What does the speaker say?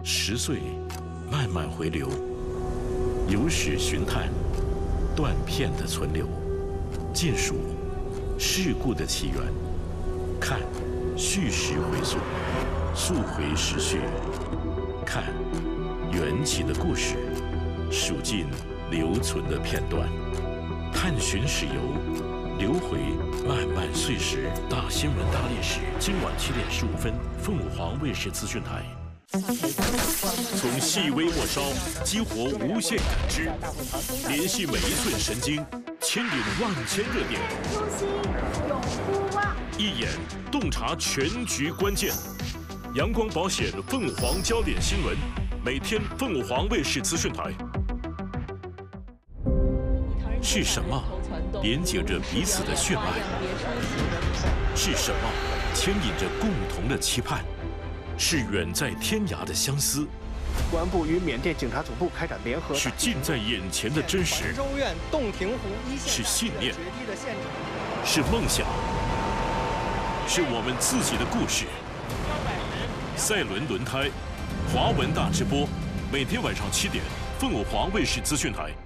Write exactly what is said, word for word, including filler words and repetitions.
十岁，慢慢回流，有史寻探，断片的存留，尽数事故的起源，看叙事回溯，溯回时序，看缘起的故事，数尽留存的片段，探寻史游。 留回漫漫岁时，大新闻大历史。今晚七点十五分，凤凰卫视资讯台。从细微末梢激活无限感知，联系每一寸神经，牵引万千热点。 初心永不忘。 一眼洞察全局关键。阳光保险凤凰焦点新闻，每天凤凰卫视资讯台。是什么？ 连接着彼此的血脉，是什么牵引着共同的期盼？是远在天涯的相思。 公安部与缅甸警察总部开展联合。 是近在眼前的真实。 州院洞庭湖一线。 是信念。是梦想。是我们自己的故事。赛轮轮胎，华文大直播，每天晚上七点，凤凰卫视资讯台。